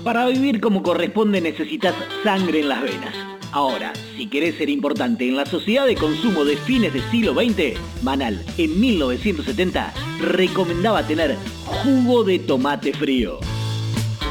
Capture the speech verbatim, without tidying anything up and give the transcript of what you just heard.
Para vivir como corresponde necesitas sangre en las venas. Ahora, si querés ser importante en la sociedad de consumo de fines del siglo veinte, Manal, en mil novecientos setenta, recomendaba tener jugo de tomate frío.